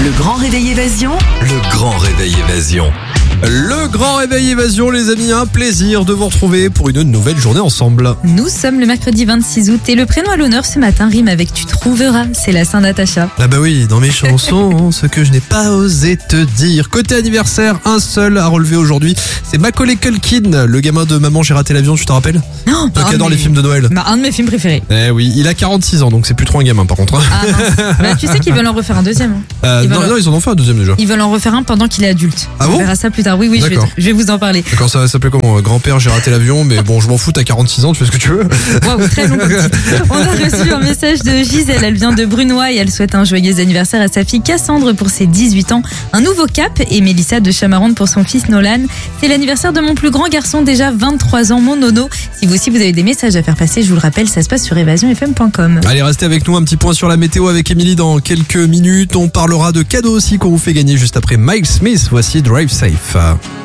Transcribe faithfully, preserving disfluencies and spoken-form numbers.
Le grand réveil évasion. Le grand réveil évasion. Le grand réveil évasion, les amis, un plaisir de vous retrouver pour une nouvelle journée ensemble. Nous sommes le mercredi vingt-six août et le prénom à l'honneur ce matin rime avec tu trouveras, c'est la Saint-Natacha. Ah bah oui, dans mes chansons, ce que je n'ai pas osé te dire. Côté anniversaire, un seul à relever aujourd'hui, c'est Macaulay Culkin, le gamin de Maman j'ai raté l'avion, tu te rappelles? Non, Toi qui adore les films de Noël. Bah, un de mes films préférés. Eh oui, il a quarante-six ans, donc c'est plus trop un gamin par contre. hein. Ah mince. Bah, tu sais qu'ils veulent en refaire un deuxième. hein. Euh, Ils non, veulent- non, ils en ont fait un deuxième déjà. Ils veulent en refaire un pendant qu'il est adulte. Ah On bon verra ça plus tard. Oui, oui, je vais, D'accord. je vais vous en parler. D'accord, ça va s'appeler comment? Grand-père, j'ai raté l'avion, mais bon, je m'en fous, t'as quarante-six ans, tu fais ce que tu veux. Waouh, très long comme titre. On a reçu un message de Gisèle, elle vient de Brunois et elle souhaite un joyeux anniversaire à sa fille Cassandre pour ses dix-huit ans, un nouveau cap, et Mélissa de Chamaronde pour son fils Nolan. C'est l'anniversaire de mon plus grand garçon, déjà vingt-trois ans, mon nono. Si vous aussi vous avez des messages à faire passer, je vous le rappelle, ça se passe sur évasion f m point com. Allez, restez avec nous, un petit point sur la météo avec Émilie dans quelques minutes. On parlera de cadeaux aussi qu'on vous fait gagner juste après Miles Smith. Voici Drive Safe.